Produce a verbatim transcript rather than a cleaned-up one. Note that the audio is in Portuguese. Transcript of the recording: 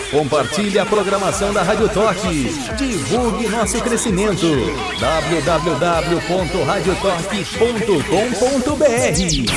Compartilhe a programação da Rádio Toque. Divulgue nosso crescimento. w w w ponto radio toque ponto com ponto b r